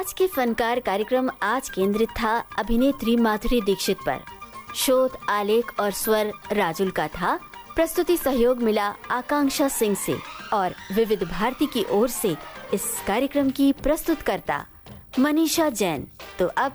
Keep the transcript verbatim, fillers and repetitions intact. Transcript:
आज के फनकार कार्यक्रम आज केंद्रित था अभिनेत्री माधुरी दीक्षित पर। शोध, आलेख और स्वर राजुल का था। प्रस्तुति सहयोग मिला आकांक्षा सिंह से और विविध भारती की ओर से इस कार्यक्रम की प्रस्तुतकर्ता मनीषा जैन। तो अब